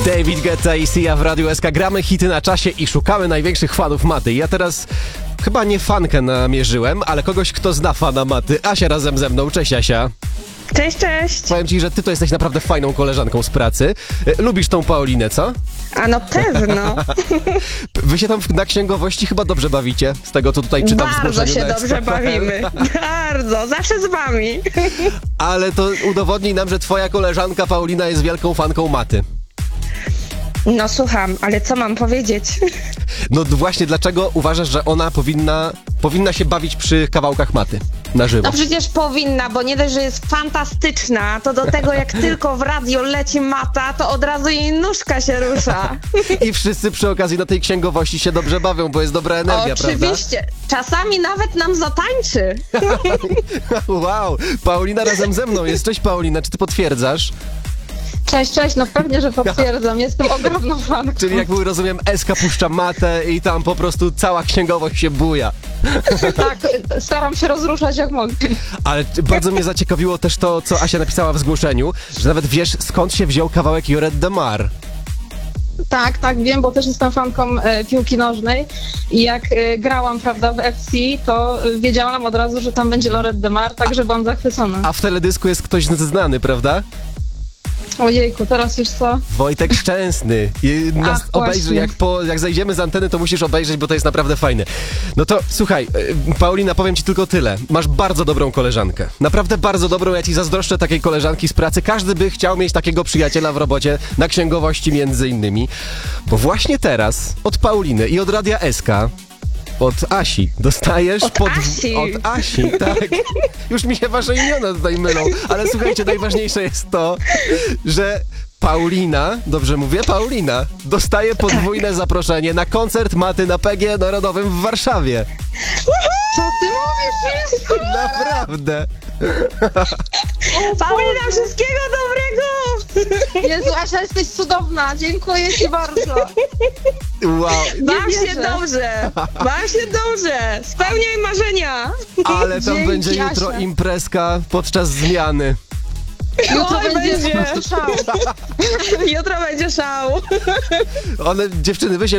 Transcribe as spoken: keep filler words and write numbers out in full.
David Guetta i Sia w Radiu S K. Gramy hity na czasie i szukamy największych fanów maty. Ja teraz chyba nie fankę namierzyłem, ale kogoś, kto zna fana maty. Asia razem ze mną. Cześć, Asia. Cześć, cześć. Powiem ci, że ty to jesteś naprawdę fajną koleżanką z pracy. Lubisz tą Paulinę, co? A no pewno. Wy się tam na księgowości chyba dobrze bawicie, z tego co tutaj czytam. Bardzo się na dobrze bawimy. Bardzo, zawsze z wami. Ale to udowodnij nam, że twoja koleżanka Paulina jest wielką fanką maty. No słucham, ale co mam powiedzieć? No właśnie, dlaczego uważasz, że ona powinna, powinna się bawić przy kawałkach maty na żywo? No przecież powinna, bo nie dość, że jest fantastyczna, to do tego jak tylko w radio leci mata, to od razu jej nóżka się rusza. I wszyscy przy okazji na tej księgowości się dobrze bawią, bo jest dobra energia, Oczywiście. prawda? Oczywiście. Czasami nawet nam zatańczy. Wow, Paulina razem ze mną jest. Cześć Paulina, czy ty potwierdzasz? Cześć, cześć, no pewnie, że potwierdzam, jestem ogromną fanką. Czyli jak rozumiem, S K puszcza matę i tam po prostu cała księgowość się buja. Tak, staram się rozruszać jak mogę. Ale bardzo mnie zaciekawiło też to, co Asia napisała w zgłoszeniu, że nawet wiesz, skąd się wziął kawałek Lloret de Mar. Tak, tak, wiem, bo też jestem fanką e, piłki nożnej i jak e, grałam, prawda, w F C, to e, wiedziałam od razu, że tam będzie Lloret de Mar, także byłam zachwycona. A w teledysku jest ktoś znany, prawda? Ojejku, teraz już co? Wojtek Szczęsny. I nas Ach, obejrzy, właśnie. jak, po, jak zajdziemy z anteny, to musisz obejrzeć, bo to jest naprawdę fajne. No to słuchaj, y, Paulina, powiem ci tylko tyle. Masz bardzo dobrą koleżankę. Naprawdę bardzo dobrą, ja ci zazdroszczę takiej koleżanki z pracy. Każdy by chciał mieć takiego przyjaciela w robocie, na księgowości między innymi. Bo właśnie teraz od Pauliny i od Radia S K, od Asi, dostajesz Od Asi. Od Asi, tak. Już mi się wasze imiona tutaj mylą. Ale słuchajcie, najważniejsze jest to, że Paulina, dobrze mówię, Paulina, dostaje podwójne zaproszenie na koncert maty na P G Narodowym w Warszawie. Co ty mówisz? Naprawdę. Paulina, wszystkiego dobrego! Jezu, Asia, jesteś cudowna, dziękuję ci bardzo. Wow. Baw się wierzę. dobrze, baw się dobrze, spełniaj marzenia. Ale tam Dzięki, będzie jutro Asia. imprezka podczas zmiany. Jutro Oj, będzie będzie. po prostu szał. Jutro będzie szał. One, dziewczyny, wy się